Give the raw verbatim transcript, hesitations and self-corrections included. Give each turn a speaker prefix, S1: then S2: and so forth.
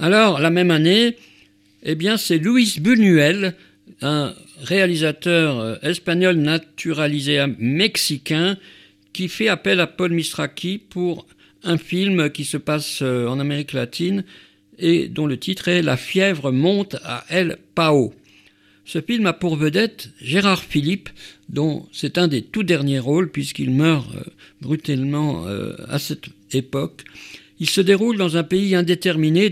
S1: Alors, la même année, eh bien, c'est Luis Buñuel, un réalisateur espagnol naturalisé mexicain, qui fait appel à Paul Mistraki pour un film qui se passe en Amérique latine et dont le titre est « La fièvre monte à El Pao ». Ce film a pour vedette Gérard Philippe, dont c'est un des tout derniers rôles puisqu'il meurt euh, brutalement euh, à cette époque. Il se déroule dans un pays indéterminé